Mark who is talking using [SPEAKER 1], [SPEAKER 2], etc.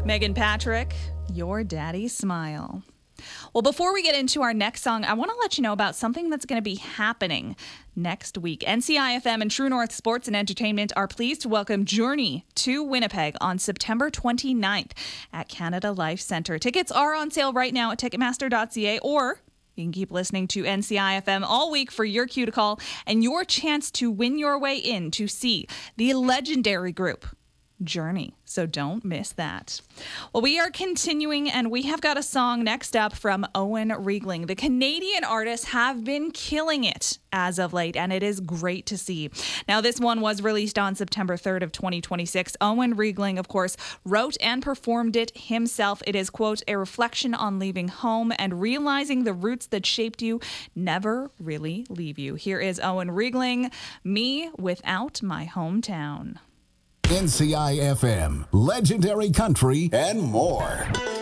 [SPEAKER 1] Megan Patrick, Your Daddy's Smile. Well, before we get into our next song, I want to let you know about something that's going to be happening next week. NCIFM and True North Sports and Entertainment are pleased to welcome Journey to Winnipeg on September 29th at Canada Life Centre. Tickets are on sale right now at Ticketmaster.ca, or you can keep listening to NCIFM all week for your cue to call and your chance to win your way in to see the legendary group Journey. So don't miss that. Well, we are continuing, and we have got a song next up from Owen Riegling. The Canadian artists have been killing it as of late, and it is great to see. Now, this one was released on September 3rd of 2026. Owen Riegling, of course, wrote and performed it himself. It is, quote, a reflection on leaving home and realizing the roots that shaped you never really leave you. Here is Owen Riegling, Me Without My Hometown.
[SPEAKER 2] NCIFM, legendary country, and more.